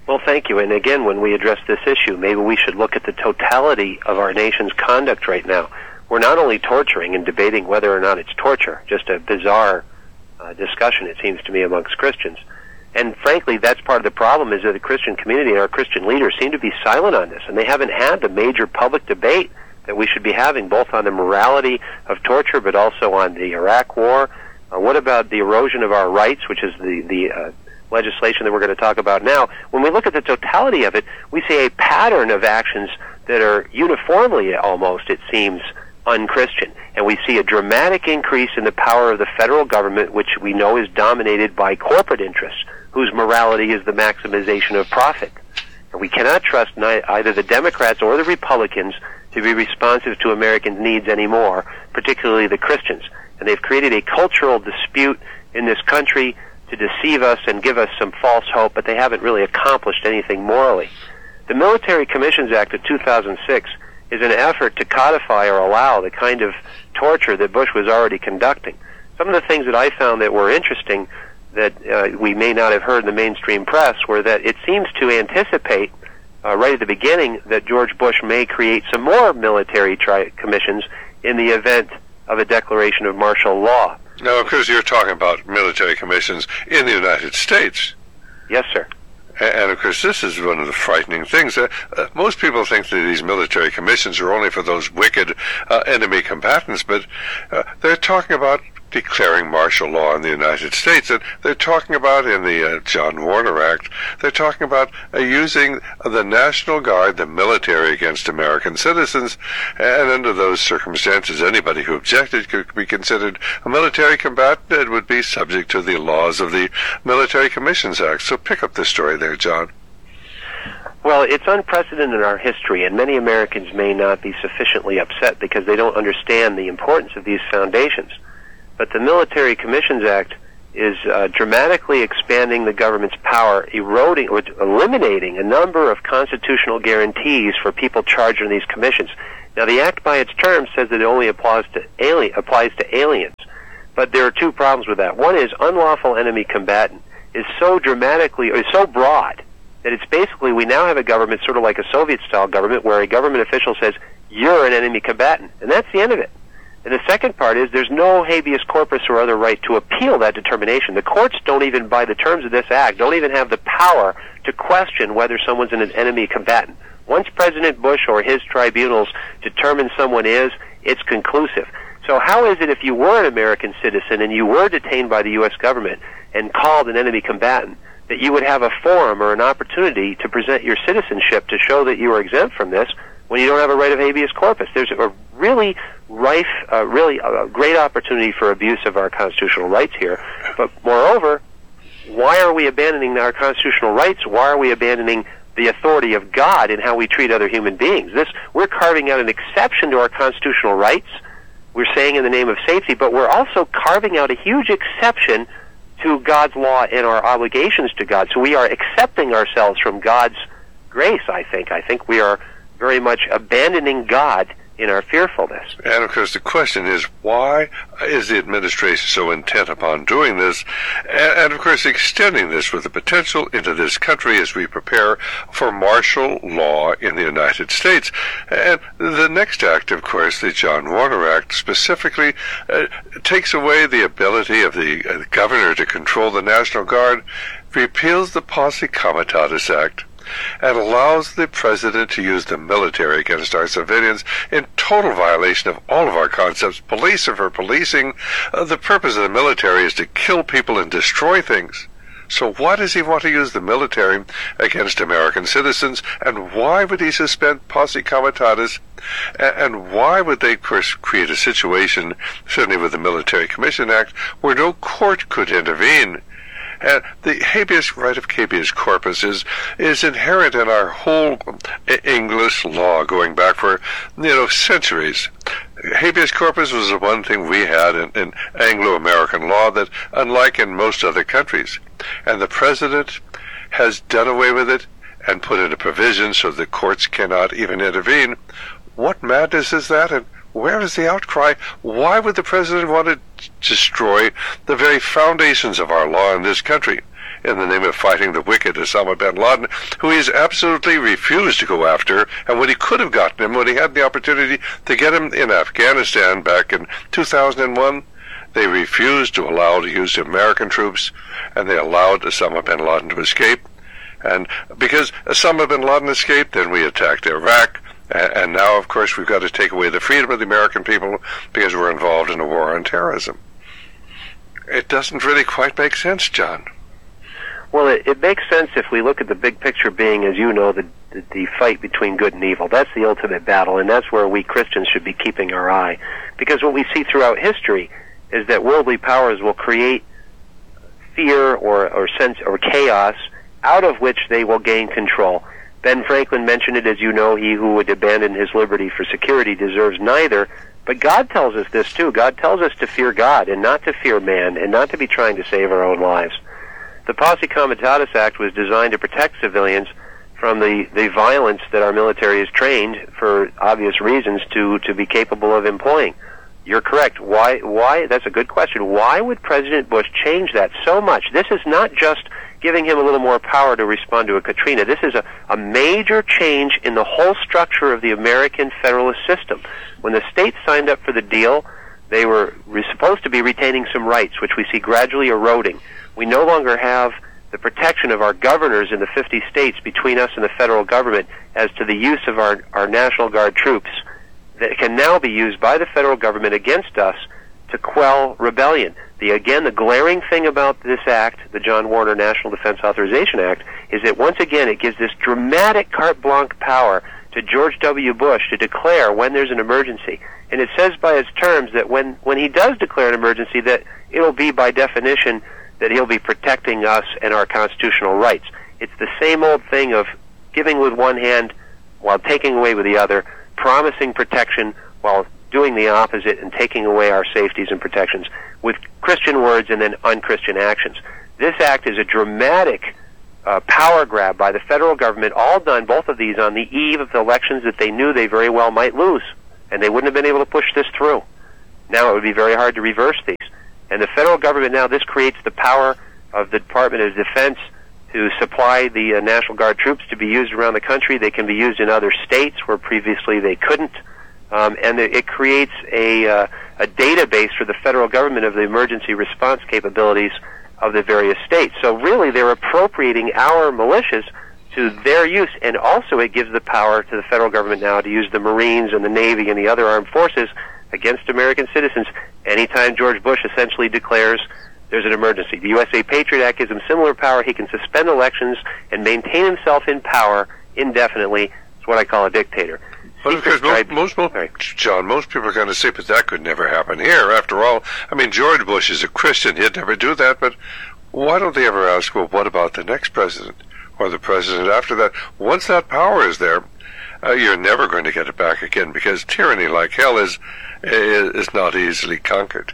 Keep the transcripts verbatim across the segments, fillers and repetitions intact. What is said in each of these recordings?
Well, thank you. And again, when we address this issue, maybe we should look at the totality of our nation's conduct right now. We're not only torturing and debating whether or not it's torture, just a bizarre uh, discussion, it seems to me, amongst Christians. And frankly, that's part of the problem, is that the Christian community and our Christian leaders seem to be silent on this, and they haven't had the major public debate that we should be having, both on the morality of torture, but also on the Iraq war. Uh, what about the erosion of our rights, which is the, the uh, legislation that we're going to talk about now? When we look at the totality of it, we see a pattern of actions that are uniformly, almost, it seems, un-Christian. And we see a dramatic increase in the power of the federal government, which we know is dominated by corporate interests, whose morality is the maximization of profit. And we cannot trust ni- either the Democrats or the Republicans to be responsive to Americans' needs anymore, particularly the Christians. And they've created a cultural dispute in this country to deceive us and give us some false hope, but they haven't really accomplished anything morally. The Military Commissions Act of two thousand six is an effort to codify or allow the kind of torture that Bush was already conducting. Some of the things that I found that were interesting that uh, we may not have heard in the mainstream press were that it seems to anticipate uh, right at the beginning that George Bush may create some more military tri- commissions in the event of a declaration of martial law. Now, of course, you're talking about military commissions in the United States. Yes, sir. And, of course, this is one of the frightening things. Uh, uh, most people think that these military commissions are only for those wicked uh, enemy combatants, but uh, they're talking about declaring martial law in the United States. And they're talking about, in the uh, John Warner Act, they're talking about uh, using the National Guard, the military, against American citizens. And under those circumstances, anybody who objected could be considered a military combatant and would be subject to the laws of the Military Commissions Act. So pick up this story there, John. Well, it's unprecedented in our history, and many Americans may not be sufficiently upset because they don't understand the importance of these foundations. But the Military Commissions Act is uh, dramatically expanding the government's power, eroding or eliminating a number of constitutional guarantees for people charged in these commissions. Now, the act by its terms says that it only applies to alien, applies to aliens. But there are two problems with that. One is unlawful enemy combatant is so dramatically, or is so broad, that it's basically, we now have a government sort of like a Soviet-style government where a government official says, you're an enemy combatant. And that's the end of it. And the second part is there's no habeas corpus or other right to appeal that determination. The courts don't even, by the terms of this act, don't even have the power to question whether someone's an enemy combatant. Once President Bush or his tribunals determine someone is, it's conclusive. So how is it if you were an American citizen and you were detained by the U S government and called an enemy combatant, that you would have a forum or an opportunity to present your citizenship to show that you are exempt from this when you don't have a right of habeas corpus? There's a really rife, uh, really a great opportunity for abuse of our constitutional rights here. But moreover, why are we abandoning our constitutional rights? Why are we abandoning the authority of God in how we treat other human beings? This, we're carving out an exception to our constitutional rights. We're saying in the name of safety, but we're also carving out a huge exception to God's law and our obligations to God. So we are accepting ourselves from God's grace, I think. I think we are very much abandoning God in our fearfulness. And, of course, the question is, why is the administration so intent upon doing this? And, and, of course, extending this with the potential into this country as we prepare for martial law in the United States. And the next act, of course, the John Warner Act, specifically uh, takes away the ability of the uh, governor to control the National Guard, repeals the Posse Comitatus Act, and allows the president to use the military against our civilians in total violation of all of our concepts. Police are for policing. Uh, the purpose of the military is to kill people and destroy things. So why does he want to use the military against American citizens? And why would he suspend Posse Comitatus? And why would they, of course, create a situation, certainly with the Military Commission Act, where no court could intervene? And the habeas right of habeas corpus is, is inherent in our whole English law going back for, you know, centuries. Habeas corpus was the one thing we had in, in Anglo-American law that, unlike in most other countries. And the president has done away with it and put in a provision so the courts cannot even intervene. What madness is that? And where is the outcry? Why would the president want to destroy the very foundations of our law in this country? in the name of fighting the wicked Osama bin Laden, who he's absolutely refused to go after, and when he could have gotten him, when he had the opportunity to get him in Afghanistan back in two thousand one, they refused to allow to use American troops, and they allowed Osama bin Laden to escape. And because Osama bin Laden escaped, then we attacked Iraq, and now, of course, we've got to take away the freedom of the American people because we're involved in a war on terrorism. It doesn't really quite make sense, John. Well, it, it makes sense if we look at the big picture being, as you know, the, the, the fight between good and evil. That's the ultimate battle, and that's where we Christians should be keeping our eye. Because what we see throughout history is that worldly powers will create fear or, or sense or chaos out of which they will gain control. Ben Franklin mentioned it, as you know, he who would abandon his liberty for security deserves neither. But God tells us this too. God tells us to fear God and not to fear man and not to be trying to save our own lives. The Posse Comitatus Act was designed to protect civilians from the, the violence that our military is trained, for obvious reasons, to, to be capable of employing. You're correct. Why? Why? That's a good question. Why would President Bush change that so much? This is not just giving him a little more power to respond to a Katrina. This is a, a major change in the whole structure of the American federalist system. When the states signed up for the deal, they were re- supposed to be retaining some rights, which we see gradually eroding. We no longer have the protection of our governors in the fifty states between us and the federal government as to the use of our, our National Guard troops that can now be used by the federal government against us to quell rebellion. The, again, the glaring thing about this act, the John Warner National Defense Authorization Act, is that once again it gives this dramatic carte blanche power to George W. Bush to declare when there's an emergency. And it says by its terms that when, when he does declare an emergency, that it'll be by definition that he'll be protecting us and our constitutional rights. It's the same old thing of giving with one hand while taking away with the other, promising protection while doing the opposite and taking away our safeties and protections with Christian words and then unchristian actions. This act is a dramatic uh, power grab by the federal government, all done, both of these, on the eve of the elections that they knew they very well might lose, and they wouldn't have been able to push this through. Now it would be very hard to reverse these. And the federal government now, this creates the power of the Department of Defense to supply the uh, National Guard troops to be used around the country. They can be used in other states where previously they couldn't. Um, and it creates a, uh, a database for the federal government of the emergency response capabilities of the various states. So really, they're appropriating our militias to their use, and also it gives the power to the federal government now to use the Marines and the Navy and the other armed forces against American citizens anytime George Bush essentially declares there's an emergency. The U S A Patriot Act gives him similar power. He can suspend elections and maintain himself in power indefinitely. It's what I call a dictator. But of course, most, most, most, John, most people are going to say, but that could never happen here. After all, I mean, George Bush is a Christian. He'd never do that. But why don't they ever ask, well, what about the next president or the president after that? Once that power is there, uh, you're never going to get it back again, because tyranny like hell is, is not easily conquered.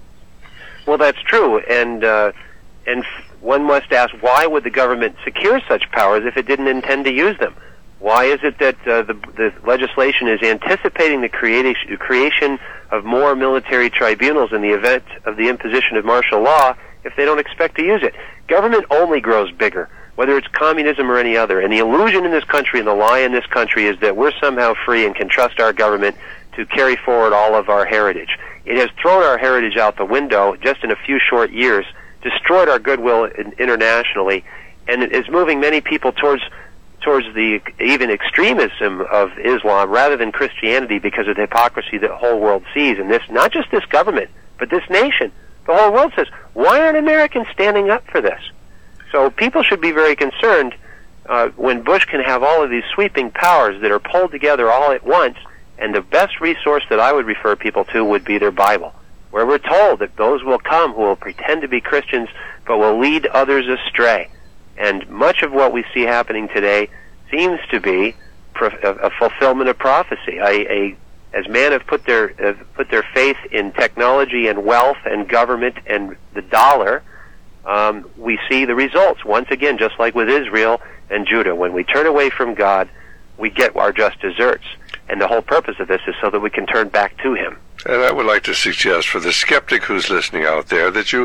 Well, that's true. And, uh, and one must ask, why would the government secure such powers if it didn't intend to use them? Why is it that uh, the, the legislation is anticipating the creation, creation of more military tribunals in the event of the imposition of martial law if they don't expect to use it? Government only grows bigger, whether it's communism or any other. And the illusion in this country and the lie in this country is that we're somehow free and can trust our government to carry forward all of our heritage. It has thrown our heritage out the window just in a few short years, destroyed our goodwill in, internationally, and it is moving many people towards towards the even extremism of Islam rather than Christianity because of the hypocrisy that the whole world sees. And this, not just this government, but this nation. The whole world says, why aren't Americans standing up for this? So people should be very concerned uh, when Bush can have all of these sweeping powers that are pulled together all at once, and the best resource that I would refer people to would be their Bible, where we're told that those will come who will pretend to be Christians but will lead others astray. And much of what we see happening today seems to be a fulfillment of prophecy. A, a, as men have put their have put their faith in technology and wealth and government and the dollar, um, we see the results once again, just like with Israel and Judah. When we turn away from God, we get our just deserts. And the whole purpose of this is so that we can turn back to Him. And I would like to suggest for the skeptic who's listening out there that you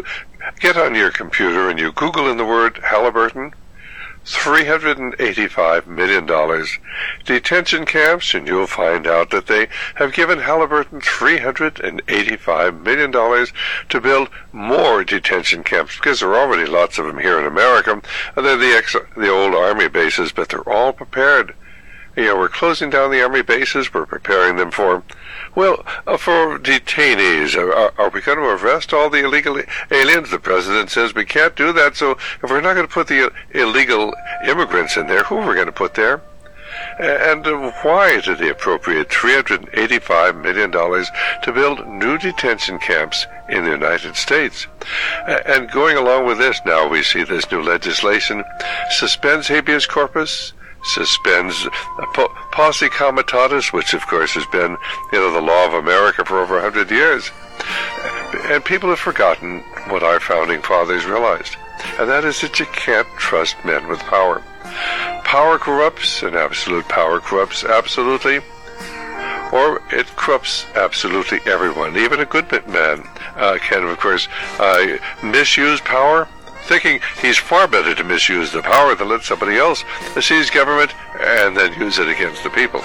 get on your computer and you Google in the word Halliburton, three hundred eighty-five million dollars detention camps, and you'll find out that they have given Halliburton three hundred eighty-five million dollars to build more detention camps, because there are already lots of them here in America. They're the, ex- the old Army bases, but they're all prepared. You know, we're closing down the Army bases. We're preparing them for, well, uh, for detainees. Are, are we going to arrest all the illegal aliens? The president says we can't do that. So if we're not going to put the illegal immigrants in there, who are we going to put there? And uh, why did they appropriate three hundred eighty-five million dollars to build new detention camps in the United States? And going along with this, now we see this new legislation suspends habeas corpus, suspends uh, posse comitatus, which of course has been, you know, the law of America for over a hundred years. And people have forgotten what our founding fathers realized, and that is that you can't trust men with power. Power corrupts, and absolute power corrupts absolutely, or it corrupts absolutely everyone. Even a good man uh, can, of course, uh, misuse power, thinking he's far better to misuse the power than let somebody else seize government and then use it against the people.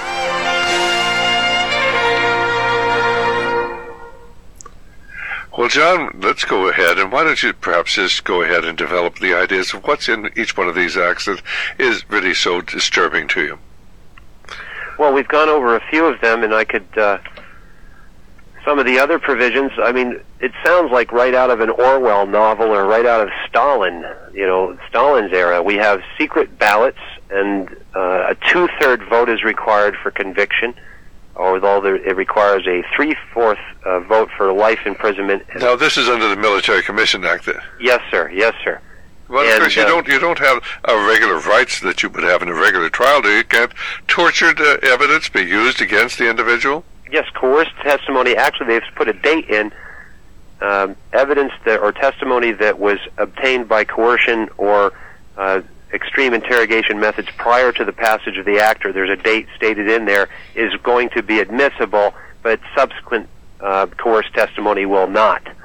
Well, John, let's go ahead, and why don't you perhaps just go ahead and develop the ideas of what's in each one of these acts that is really so disturbing to you? Well, we've gone over a few of them, and I could... Uh Some of the other provisions, I mean, it sounds like right out of an Orwell novel or right out of Stalin, you know, Stalin's era. We have secret ballots, and uh, a two-third vote is required for conviction, although there, it requires a three-fourth uh, vote for life imprisonment. Now, this is under the Military Commission Act. Yes, sir. Yes, sir. Well, of and, course, you uh, don't you don't have uh, regular rights that you would have in a regular trial, do you? Can't tortured uh, evidence be used against the individual? Yes, coerced testimony. Actually, they've put a date in. Um, evidence that or testimony that was obtained by coercion or uh, extreme interrogation methods prior to the passage of the act, or there's a date stated in there, is going to be admissible, but subsequent uh, coerced testimony will not.